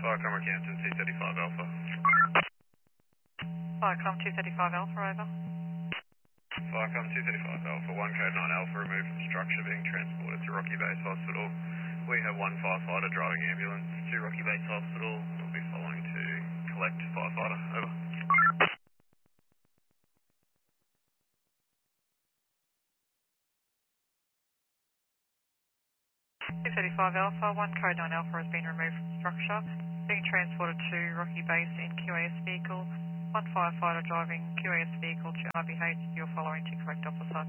Firecom Rockhampton, 235 Alpha. Firecom 235 Alpha, over. Firecom 235 Alpha, 1 code 9 Alpha removed from structure being transported to Rocky Base Hospital. We have 1 firefighter driving ambulance to Rocky Base Hospital. We'll be following to collect firefighter, over. 235 Alpha, 1 code 9 Alpha has been removed from structure, being transported to Rocky Base in QAS vehicle. 1 firefighter driving QAS vehicle to RBH. You're following to correct officer.